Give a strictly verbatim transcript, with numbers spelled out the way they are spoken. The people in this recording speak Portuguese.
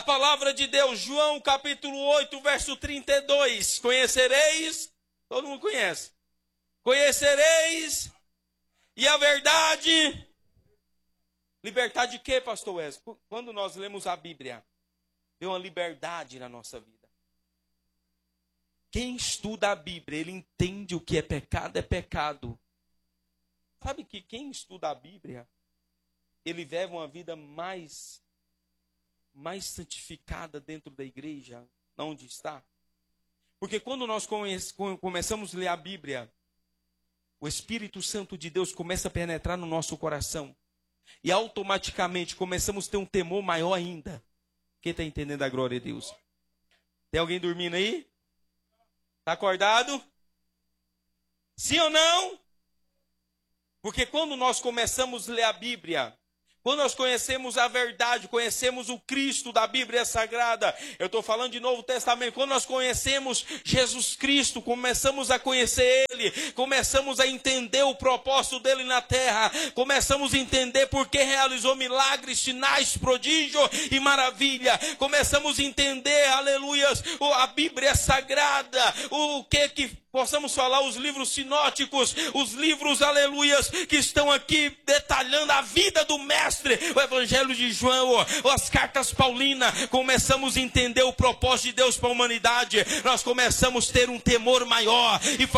palavra de Deus, João capítulo oito, verso trinta e dois. Conhecereis, todo mundo conhece. Conhecereis, e a verdade. Libertar de quê, pastor Wesley? Quando nós lemos a Bíblia, deu uma liberdade na nossa vida. Quem estuda a Bíblia, ele entende o que é pecado, é pecado. Sabe que quem estuda a Bíblia, ele vive uma vida mais, mais santificada dentro da igreja, onde está. Porque quando nós come, começamos a ler a Bíblia, o Espírito Santo de Deus começa a penetrar no nosso coração. E automaticamente começamos a ter um temor maior ainda. Quem está entendendo a glória de Deus? Tem alguém dormindo aí? Está acordado? Sim ou não? Porque quando nós começamos a ler a Bíblia, quando nós conhecemos a verdade, conhecemos o Cristo da Bíblia Sagrada, eu estou falando de Novo Testamento, quando nós conhecemos Jesus Cristo, começamos a conhecer Ele, começamos a entender o propósito dEle na terra, começamos a entender por que realizou milagres, sinais, prodígio e maravilha, começamos a entender, aleluias, a Bíblia Sagrada, o que que possamos falar, os livros sinóticos, os livros, aleluias, que estão aqui detalhando a vida do Mestre, o Evangelho de João, as cartas paulinas, começamos a entender o propósito de Deus para a humanidade, nós começamos a ter um temor maior, e